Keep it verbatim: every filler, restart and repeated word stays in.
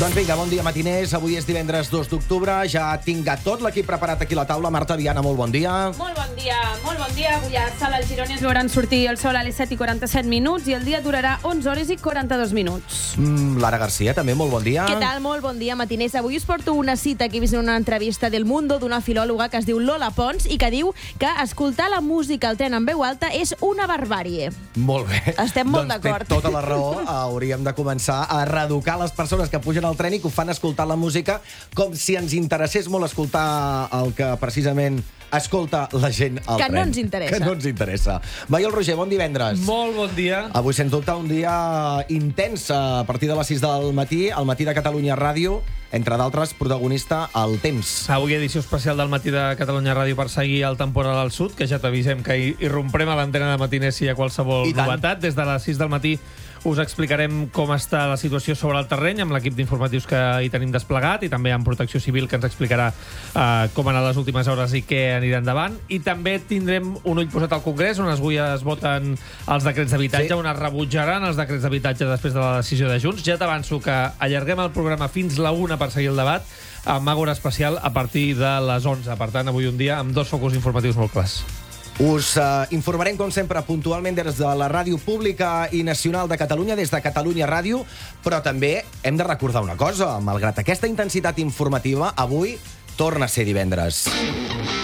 Doncs vinga, bon dia, matiners. Avui és divendres dos d'octubre. Ja tinc a tot l'equip preparat aquí a la taula. Marta Viana, molt bon dia. Molt bon dia, molt bon dia. Avui a Sala al Girona es veuran sortir el sol a les set i quaranta-set minuts i el dia durarà onze hores i quaranta-dos minuts. Mm, Lara Garcia, també, molt bon dia. Què tal? Molt bon dia, matiners. Avui us porto una cita que he vist en una entrevista del Mundo d'una filòloga que es diu Lola Pons i que diu que escoltar la música al tren en veu alta és una barbàrie. Molt bé. Estem molt doncs d'acord. Té tota la raó. Hauríem de començar a reeducar les persones que pugen al tren i que ho fan escoltar la música com si ens interessés molt escoltar el que precisament escolta la gent al Que tren. no ens interessa. Que no ens interessa. Veieu, Roger, bon divendres. Molt bon dia. Avui, sens dubte, un dia intens a partir de les sis del matí, al Matí de Catalunya Ràdio, entre d'altres, protagonista el temps. Avui edició especial del Matí de Catalunya Ràdio per seguir el temporal al sud, que ja t'avisem que hi, hi romprem a l'antena de matiners si hi ha qualsevol I tant. novetat. Des de les sis del matí us explicarem com està la situació sobre el terreny amb l'equip d'informatius que hi tenim desplegat i també amb Protecció Civil, que ens explicarà uh, com han anat les últimes hores i què anirà endavant. I també tindrem un ull posat al Congrés, on avui es voten els decrets d'habitatge, Sí. on es rebutjaran els decrets d'habitatge després de la decisió de Junts. Ja t'avanço que allarguem el programa fins la una per seguir el debat, amb Àgora Especial a partir de les onze. Per tant, avui un dia amb dos focus informatius molt clars. Us uh, informarem, com sempre, puntualment des de la Ràdio Pública i Nacional de Catalunya, des de Catalunya Ràdio, però també hem de recordar una cosa. Malgrat aquesta intensitat informativa, avui torna a ser divendres.